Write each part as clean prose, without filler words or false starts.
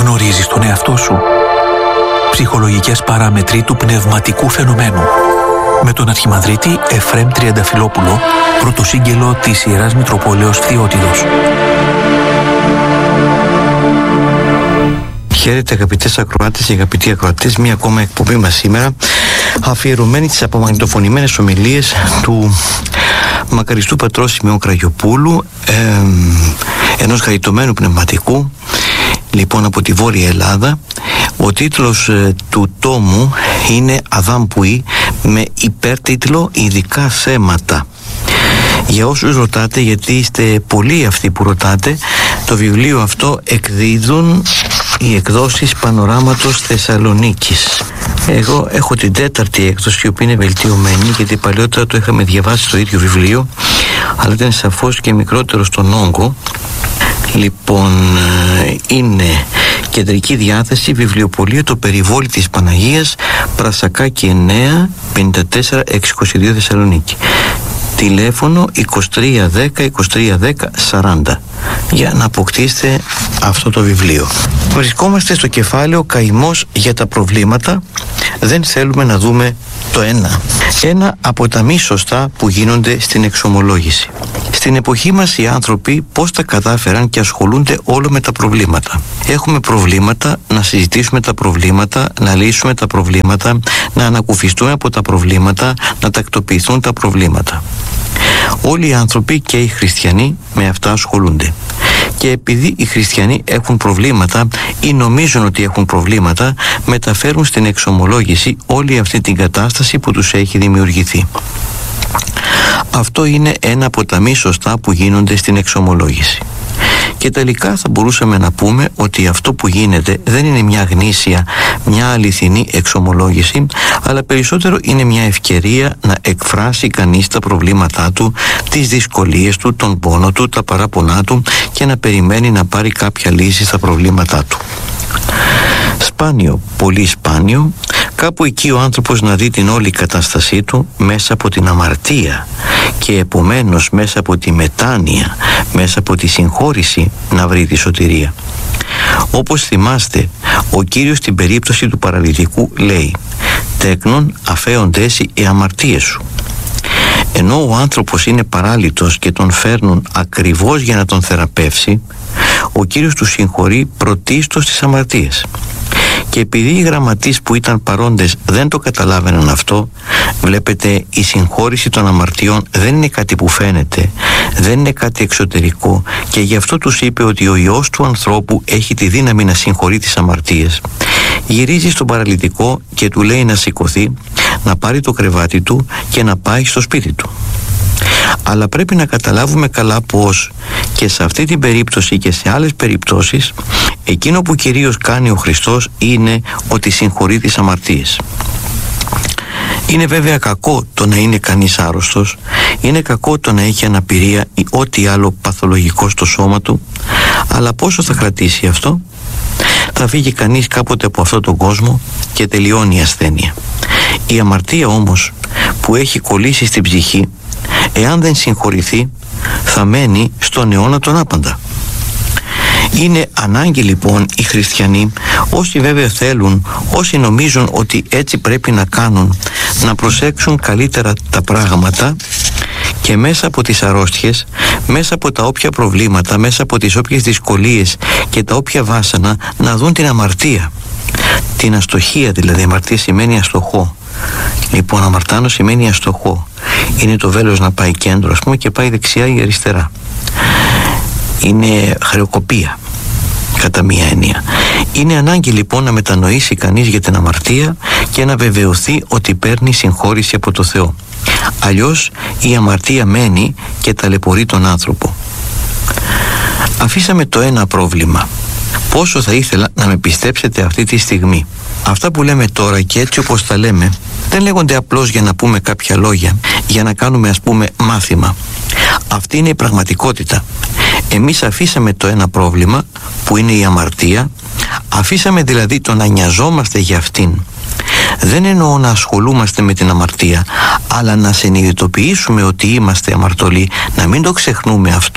Γνωρίζεις τον εαυτό σου? Ψυχολογικές παράμετροι του πνευματικού φαινομένου. Με τον Αρχιμανδρίτη Εφραίμ Τριανταφυλόπουλο, πρωτοσύγγελο της Ιεράς Μητροπόλεως Φθιώτιδος. Χαίρετε αγαπητές ακροάτες και αγαπητοί ακροατές, μία ακόμα εκπομπή μας σήμερα αφιερωμένη στις απομαγνητοφωνημένες ομιλίες του μακαριστού πατρός Σημεών Κραγιοπούλου, ενός χαριτωμένου πνευματικού, λοιπόν, από τη Βόρεια Ελλάδα. Ο τίτλος του τόμου είναι Αδάμ Πουή, με υπέρτιτλο Ειδικά θέματα. Για όσους ρωτάτε, γιατί είστε πολλοί αυτοί που ρωτάτε, το βιβλίο αυτό εκδίδουν οι εκδόσεις Πανοράματος Θεσσαλονίκης. Εγώ έχω την 4η έκδοση, η οποία είναι βελτιωμένη, γιατί παλιότερα το είχαμε διαβάσει το ίδιο βιβλίο, αλλά ήταν σαφώς και μικρότερο στον όγκο. Λοιπόν, είναι κεντρική διάθεση, βιβλιοπωλείο Το Περιβόλι της Παναγίας, Πρασακάκη 9, 54 622 Θεσσαλονίκη. Τηλέφωνο 2310 2310 40 για να αποκτήσετε αυτό το βιβλίο. Βρισκόμαστε στο κεφάλαιο Καημός για τα προβλήματα. Δεν θέλουμε να δούμε το ένα από τα μη σωστά που γίνονται στην εξομολόγηση. Στην εποχή μας οι άνθρωποι πώς τα κατάφεραν και ασχολούνται όλο με τα προβλήματα. Έχουμε προβλήματα, να συζητήσουμε τα προβλήματα, να λύσουμε τα προβλήματα, να ανακουφιστούμε από τα προβλήματα, να τακτοποιηθούν τα προβλήματα. Όλοι οι άνθρωποι και οι χριστιανοί με αυτά ασχολούνται. Και επειδή οι χριστιανοί έχουν προβλήματα ή νομίζουν ότι έχουν προβλήματα, μεταφέρουν στην εξομολόγηση όλη αυτή την κατάσταση που τους έχει δημιουργηθεί. Αυτό είναι ένα από τα μη σωστά που γίνονται στην εξομολόγηση. Και τελικά θα μπορούσαμε να πούμε ότι αυτό που γίνεται δεν είναι μια γνήσια, μια αληθινή εξομολόγηση, αλλά περισσότερο είναι μια ευκαιρία να εκφράσει κανείς τα προβλήματά του, τις δυσκολίες του, τον πόνο του, τα παράπονά του και να περιμένει να πάρει κάποια λύση στα προβλήματά του. Σπάνιο, πολύ σπάνιο, κάπου εκεί ο άνθρωπος να δει την όλη κατάστασή του μέσα από την αμαρτία και επομένως μέσα από τη μετάνοια, μέσα από τη συγχώρηση να βρει τη σωτηρία. Όπως θυμάστε, ο Κύριος στην περίπτωση του παραλυτικού λέει «Τέκνον αφέοντες οι αμαρτίες σου». Ενώ ο άνθρωπος είναι παράλυτος και τον φέρνουν ακριβώς για να τον θεραπεύσει, ο Κύριος του συγχωρεί πρωτίστως τις αμαρτίες. Και επειδή οι γραμματείς που ήταν παρόντες δεν το καταλάβαιναν αυτό, βλέπετε, η συγχώρηση των αμαρτιών δεν είναι κάτι που φαίνεται, δεν είναι κάτι εξωτερικό, και γι' αυτό τους είπε ότι ο Υιός του ανθρώπου έχει τη δύναμη να συγχωρεί τις αμαρτίες. Γυρίζει στον παραλυτικό και του λέει να σηκωθεί, να πάρει το κρεβάτι του και να πάει στο σπίτι του. Αλλά πρέπει να καταλάβουμε καλά πως και σε αυτή την περίπτωση και σε άλλες περιπτώσεις εκείνο που κυρίως κάνει ο Χριστός είναι ότι συγχωρεί τις αμαρτίες. Είναι βέβαια κακό το να είναι κανείς άρρωστος, είναι κακό το να έχει αναπηρία ή ό,τι άλλο παθολογικό στο σώμα του, αλλά πόσο θα κρατήσει αυτό? Θα φύγει κανείς κάποτε από αυτόν τον κόσμο και τελειώνει η ασθένεια. Η αμαρτία όμως που έχει κολλήσει στην ψυχή, εάν δεν συγχωρηθεί, θα μένει στον αιώνα τον άπαντα. Είναι ανάγκη λοιπόν οι χριστιανοί, όσοι βέβαια θέλουν, όσοι νομίζουν ότι έτσι πρέπει να κάνουν, να προσέξουν καλύτερα τα πράγματα και μέσα από τις αρρώστιες, μέσα από τα όποια προβλήματα, μέσα από τις όποιες δυσκολίες και τα όποια βάσανα, να δουν την αμαρτία, την αστοχία. Δηλαδή αμαρτία σημαίνει αστοχό. Λοιπόν, αμαρτάνω σημαίνει αστοχό. Είναι το βέλος να πάει κέντρο, ας πούμε, και πάει δεξιά ή αριστερά. Είναι χρεοκοπία κατά μία έννοια. Είναι ανάγκη λοιπόν να μετανοήσει κανείς για την αμαρτία και να βεβαιωθεί ότι παίρνει συγχώρηση από το Θεό. Αλλιώς η αμαρτία μένει και ταλαιπωρεί τον άνθρωπο. Αφήσαμε το ένα πρόβλημα. Πόσο θα ήθελα να με πιστέψετε αυτή τη στιγμή. Αυτά που λέμε τώρα και έτσι όπως τα λέμε δεν λέγονται απλώς για να πούμε κάποια λόγια, για να κάνουμε ας πούμε μάθημα. Αυτή είναι η πραγματικότητα. Εμείς αφήσαμε το ένα πρόβλημα που είναι η αμαρτία, αφήσαμε δηλαδή το να νοιαζόμαστε για αυτήν. Δεν εννοώ να ασχολούμαστε με την αμαρτία, αλλά να συνειδητοποιήσουμε ότι είμαστε αμαρτωλοί, να μην το ξεχνούμε αυτό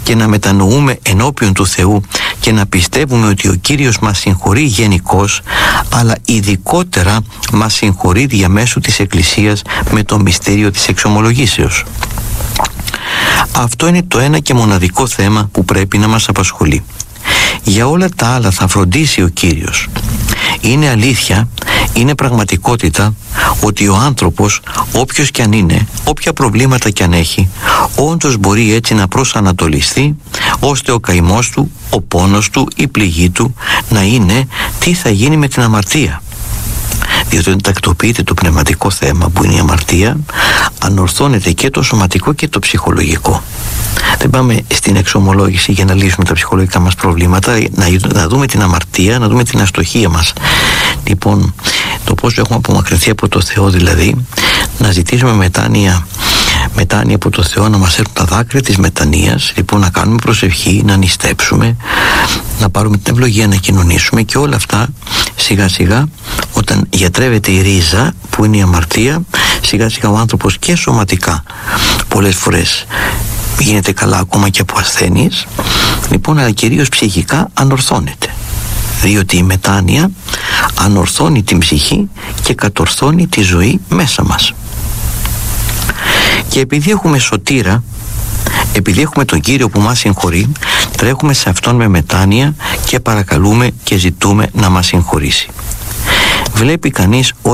και να μετανοούμε ενώπιον του Θεού και να πιστεύουμε ότι ο Κύριος μας συγχωρεί γενικώς, αλλά ειδικότερα μας συγχωρεί διαμέσου της Εκκλησίας με το μυστήριο της εξομολογήσεως. Αυτό είναι το ένα και μοναδικό θέμα που πρέπει να μας απασχολεί. Για όλα τα άλλα θα φροντίσει ο Κύριος. Είναι αλήθεια, είναι πραγματικότητα ότι ο άνθρωπος, όποιος κι αν είναι, όποια προβλήματα κι αν έχει, όντως μπορεί έτσι να προσανατολιστεί, ώστε ο καημός του, ο πόνος του, η πληγή του να είναι τι θα γίνει με την αμαρτία. Διότι όταν τακτοποιείται το πνευματικό θέμα που είναι η αμαρτία, ανορθώνεται και το σωματικό και το ψυχολογικό. Δεν πάμε στην εξομολόγηση για να λύσουμε τα ψυχολογικά μας προβλήματα, να δούμε την αμαρτία, να δούμε την αστοχία μας. Λοιπόν, το πόσο έχουμε απομακρυνθεί από το Θεό, δηλαδή να ζητήσουμε μετάνοια από το Θεό, να μας έρθουν τα δάκρυα της μετανοίας, λοιπόν να κάνουμε προσευχή, να νηστέψουμε, να πάρουμε την ευλογία, να κοινωνήσουμε, και όλα αυτά σιγά σιγά, όταν γιατρεύεται η ρίζα που είναι η αμαρτία, σιγά σιγά ο άνθρωπος και σωματικά πολλές φορές γίνεται καλά ακόμα και από ασθένειες, λοιπόν, αλλά κυρίως ψυχικά ανορθώνεται, διότι η μετάνοια ανορθώνει την ψυχή και κατορθώνει τη ζωή μέσα μας. Και επειδή έχουμε σωτήρα, επειδή έχουμε τον Κύριο που μας συγχωρεί, τρέχουμε σε Αυτόν με μετάνοια και παρακαλούμε και ζητούμε να μας συγχωρήσει. Βλέπει κανείς